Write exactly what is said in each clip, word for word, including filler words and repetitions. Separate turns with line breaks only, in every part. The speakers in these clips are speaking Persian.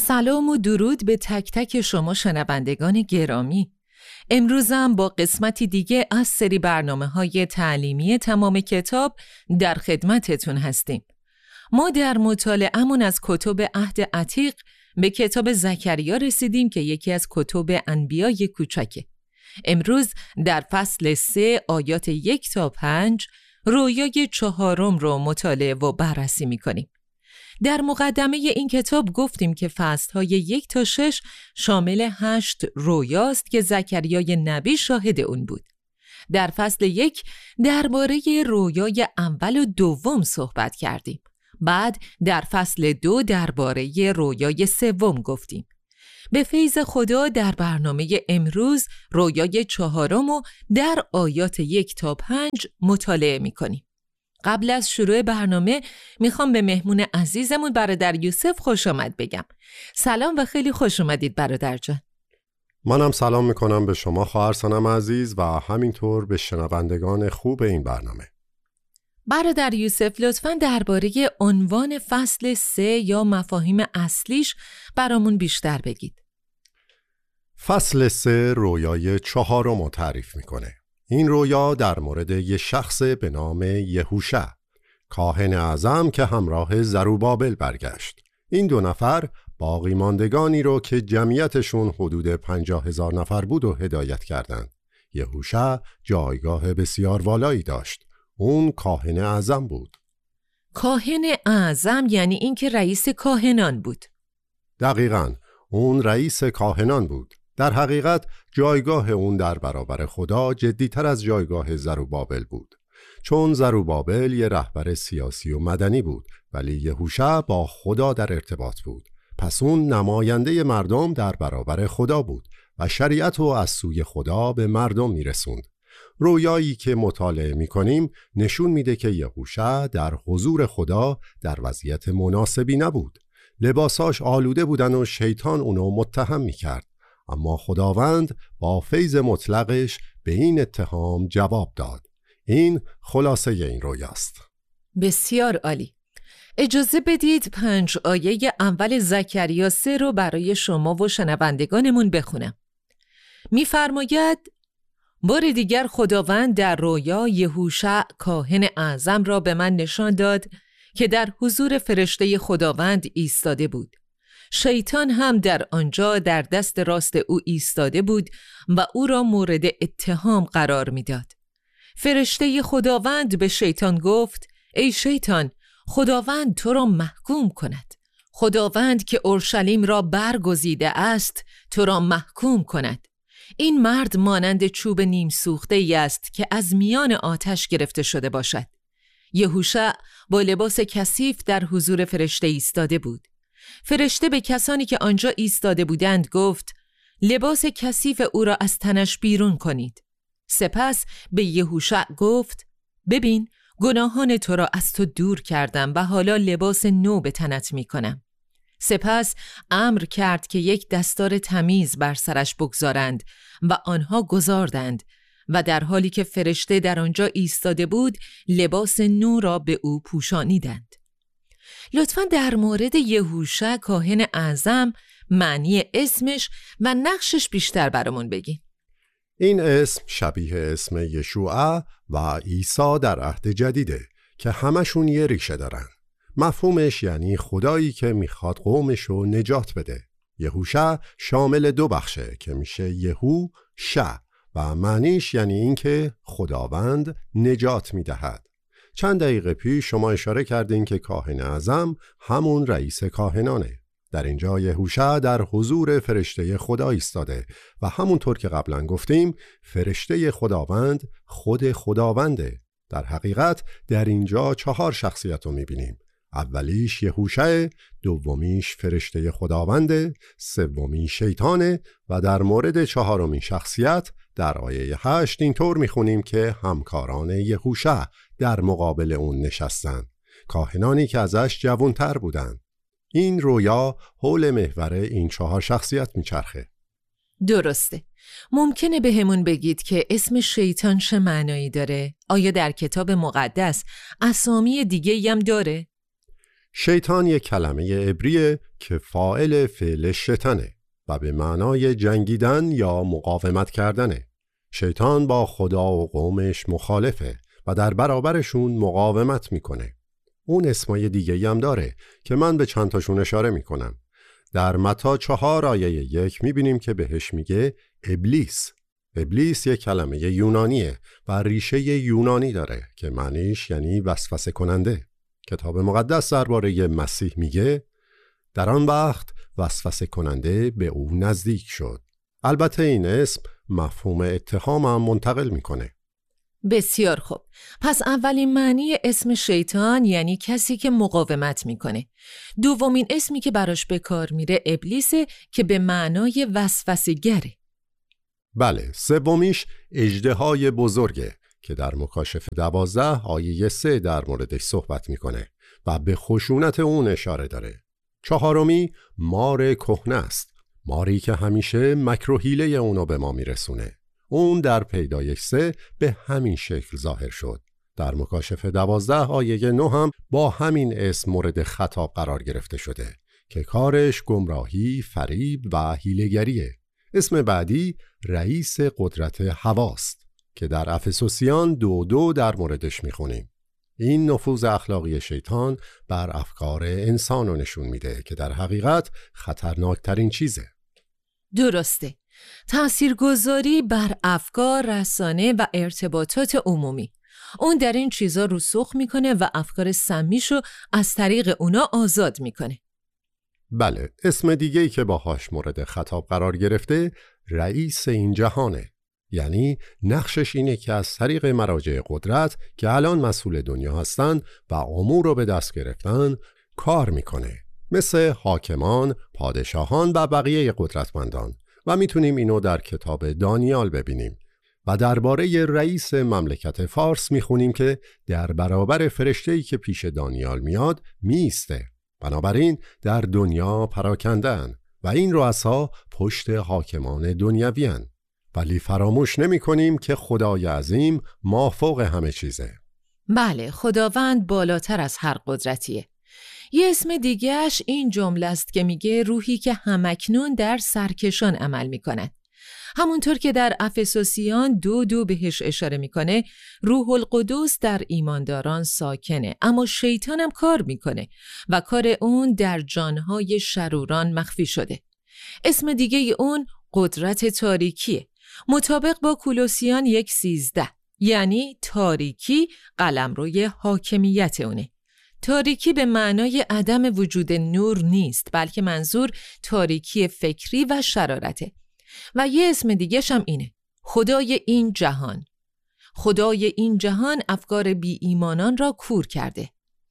سلام و درود به تک تک شما شنوندگان گرامی. امروزم با قسمتی دیگه از سری برنامه‌های تعلیمی تمام کتاب در خدمتتون هستیم. ما در مطالعه‌مون از کتب عهد عتیق به کتاب زکریا رسیدیم که یکی از کتب انبیای کوچکه. امروز در فصل سه آیات یک تا پنج رویای چهارم رو مطالعه و بررسی می‌کنیم. در مقدمه این کتاب گفتیم که فصل‌های یک تا شش شامل هشت رویاست که زکریای نبی شاهد اون بود. در فصل یک درباره رویای اول و دوم صحبت کردیم. بعد در فصل دو درباره رویای سوم گفتیم. به فیض خدا در برنامه امروز رویای چهارم رو در آیات یک تا پنج مطالعه می‌کنیم. قبل از شروع برنامه میخوام به مهمون عزیزمون برادر یوسف خوش آمد بگم. سلام و خیلی خوش اومدید برادر جان.
منم سلام میکنم به شما خواهر سنم عزیز و همینطور به شنوندگان خوب این برنامه.
برادر یوسف لطفاً درباره عنوان فصل سه یا مفاهیم اصلیش برامون بیشتر بگید.
فصل سه رویای چهارم رو تعریف میکنه. این رویا در مورد یک شخص به نام یهوشع، کاهن اعظم که همراه زروبابل برگشت. این دو نفر باقی ماندگانی رو که جمعیتشون حدود پنجاه هزار نفر بود و هدایت کردند. یهوشع جایگاه بسیار والایی داشت. اون کاهن اعظم بود.
کاهن اعظم یعنی این که رئیس کاهنان بود.
دقیقاً، اون رئیس کاهنان بود. در حقیقت جایگاه اون در برابر خدا جدیتر از جایگاه زروبابل بود، چون زروبابل یه رهبر سیاسی و مدنی بود ولی یهوشع با خدا در ارتباط بود. پس اون نماینده مردم در برابر خدا بود و شریعت رو از سوی خدا به مردم میرسوند. رویایی که مطالعه میکنیم نشون میده که یهوشع در حضور خدا در وضعیت مناسبی نبود. لباساش آلوده بودن و شیطان اونو متهم میکرد، اما خداوند با فیض مطلقش به این اتهام جواب داد. این خلاصه این رویاست.
بسیار عالی. اجازه بدید پنج آیه اول زکریا سه رو برای شما و شنوندگانمون بخونم. می‌فرماید: بار دیگر خداوند در رویا یهوشع کاهن اعظم را به من نشان داد که در حضور فرشته خداوند ایستاده بود. شیطان هم در آنجا در دست راست او ایستاده بود و او را مورد اتهام قرار میداد. فرشته خداوند به شیطان گفت: ای شیطان، خداوند تو را محکوم کند. خداوند که اورشلیم را برگزیده است تو را محکوم کند. این مرد مانند چوب نیم سوخته ای است که از میان آتش گرفته شده باشد. یهوشع با لباس کثیف در حضور فرشته ایستاده بود. فرشته به کسانی که آنجا ایستاده بودند گفت: لباس کثیف او را از تنش بیرون کنید. سپس به یهوشع گفت: ببین، گناهان تو را از تو دور کردم و حالا لباس نو به تنت می کنم. سپس امر کرد که یک دستار تمیز بر سرش بگذارند و آنها گذاردند و در حالی که فرشته در آنجا ایستاده بود لباس نو را به او پوشانیدند. لطفاً در مورد یهوشع کاهن اعظم معنی اسمش و نقشش بیشتر برامون بگین.
این اسم شبیه اسم یشوع و عیسی در عهد جدیده که همشون یه ریشه دارن. مفهومش یعنی خدایی که میخواد قومش رو نجات بده. یهوشع شامل دو بخشه که میشه یهو شع و معنیش یعنی این که خداوند نجات میدهد. چند دقیقه پیش شما اشاره کردین که کاهن اعظم همون رئیس کاهنانه. در اینجا یهوشع در حضور فرشته خدا ایستاده و همونطور که قبلا گفتیم فرشته خداوند خود خداونده. در حقیقت در اینجا چهار شخصیت رو میبینیم. اولیش یهوشع، دومیش فرشته خداونده، سومی شیطانه و در مورد چهارمین شخصیت در آیه هشت اینطور میخونیم که همکاران یهوشع در مقابل اون نشستن، کاهنانی که ازش جوانتر بودن. این رویا حول محور این چهار شخصیت میچرخه.
درسته. ممکنه به همون بگید که اسم شیطان چه معنایی داره؟ آیا در کتاب مقدس اسامی دیگه‌ای هم داره؟
شیطان یک کلمه عبریه که فاعل فعل شتنه و به معنای جنگیدن یا مقاومت کردنه. شیطان با خدا و قومش مخالفه و در برابرشون مقاومت میکنه. اون اسمای دیگه هم داره که من به چند تاشون اشاره میکنم. در متی چهار آیه یک میبینیم که بهش میگه ابلیس. ابلیس یک کلمه یونانیه و ریشه یونانی داره که معنیش یعنی وسوسه کننده. کتاب مقدس درباره مسیح میگه در آن وقت وسوسه کننده به او نزدیک شد. البته این اسم مفهوم اتهام هم منتقل میکنه.
بسیار خوب. پس اولین معنی اسم شیطان یعنی کسی که مقاومت میکنه. دومین اسمی که براش به کار میره ابلیسه که به معنای وسوسه گره.
بله، سومیش اژدهای بزرگه که در مکاشفه دوازده آیه سه در موردش صحبت میکنه و به خشونت اون اشاره داره. چهارمی مار کهنه است. ماری که همیشه مکر و حیله اونو به ما میرسونه. اون در پیدایش سه به همین شکل ظاهر شد. در مکاشفه دوازده آیه نه هم با همین اسم مورد خطاب قرار گرفته شده که کارش گمراهی، فریب و حیله‌گریه. اسم بعدی رئیس قدرت هواست که در افسوسیان دو دو در موردش میخونیم. این نفوذ اخلاقی شیطان بر افکار انسان رو نشون میده که در حقیقت خطرناکترین چیزه.
درسته. تاثیرگذاری بر افکار، رسانه و ارتباطات عمومی. اون در این چیزا رسوخ میکنه و افکار سمیشو از طریق اونا آزاد میکنه.
بله، اسم دیگه‌ای که باهاش مورد خطاب قرار گرفته رئیس این جهانه. یعنی نقشش اینه که از طریق مراجع قدرت که الان مسئول دنیا هستن و امور رو به دست گرفتن کار میکنه، مثل حاکمان، پادشاهان و بقیه قدرتمندان. و میتونیم اینو در کتاب دانیال ببینیم و درباره رئیس مملکت فارس میخونیم که در برابر فرشته‌ای که پیش دانیال میاد میسته. بنابراین در دنیا پراکندن و این رؤسا پشت حاکمان دنیویان. ولی فراموش نمی کنیم که خدای عظیم مافوق همه چیزه.
بله، خداوند بالاتر از هر قدرتیه. یه اسم دیگهش این جمله است که میگه روحی که همکنون در سرکشان عمل میکند. همونطور که در افسوسیان دو دو بهش اشاره میکنه، روح القدس در ایمانداران ساکنه، اما شیطان هم کار میکنه و کار اون در جانهای شروران مخفی شده. اسم دیگه اون قدرت تاریکیه، مطابق با کولوسیان یک سیزده، یعنی تاریکی قلمروی حاکمیت اونه. تاریکی به معنای عدم وجود نور نیست، بلکه منظور تاریکی فکری و شرارته. و یه اسم دیگه‌ش هم اینه، خدای این جهان. خدای این جهان افکار بی ایمانان را کور کرده.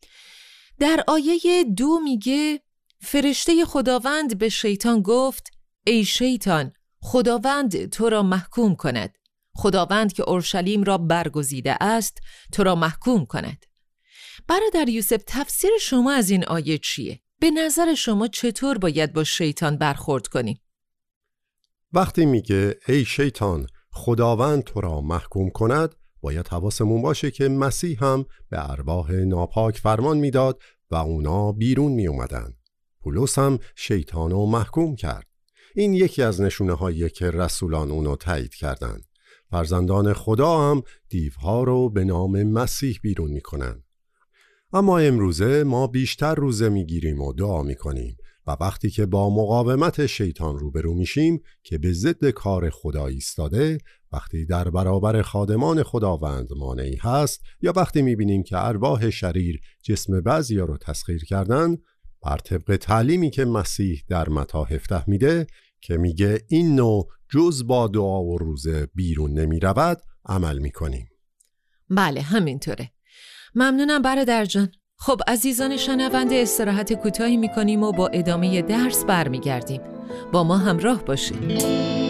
در آیه دو میگه فرشته خداوند به شیطان گفت ای شیطان، خداوند تو را محکوم کند. خداوند که اورشلیم را برگزیده است تو را محکوم کند. برادر یوسف، تفسیر شما از این آیه چیه؟ به نظر شما چطور باید با شیطان برخورد کنیم؟
وقتی میگه ای شیطان خداوند تو را محکوم کند، باید حواسمون باشه که مسیح هم به ارواح ناپاک فرمان میداد و اونا بیرون می اومدن. پولس هم شیطانو محکوم کرد. این یکی از نشونه هایی که رسولان اونو تایید کردن. فرزندان خدا هم دیوها رو به نام مسیح بیرون میکنن. اما امروزه ما بیشتر روزه میگیریم و دعا میکنیم و وقتی که با مقاومت شیطان روبرو میشیم که به ضد کار خدا ایستاده، وقتی در برابر خادمان خداوند مانعی هست، یا وقتی میبینیم که ارواح شریر جسم بعضیا رو تسخیر کردن، بر طبق تعلیمی که مسیح در متی هفده میده که میگه این نوع جز با دعا و روزه بیرون نمیرود، عمل میکنیم.
بله، همینطوره. ممنونم برادر جان. خب عزیزان شنونده، استراحت کوتاهی میکنیم و با ادامه درس برمیگردیم. با ما همراه باشید.